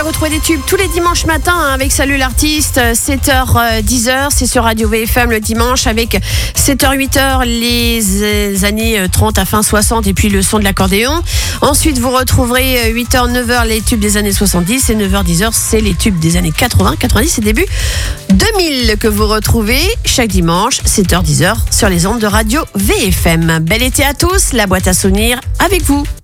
Retrouvez des tubes tous les dimanches matins avec Salut l'artiste, 7h, 10h, c'est sur Radio VFM le dimanche avec 7h, 8h les années 30 à fin 60 et puis le son de l'accordéon. Ensuite vous retrouverez 8h, 9h les tubes des années 70 et 9h, 10h c'est les tubes des années 80, 90 et début 2000 que vous retrouvez chaque dimanche 7h, 10h sur les ondes de Radio VFM. Bel été à tous, la boîte à souvenirs avec vous.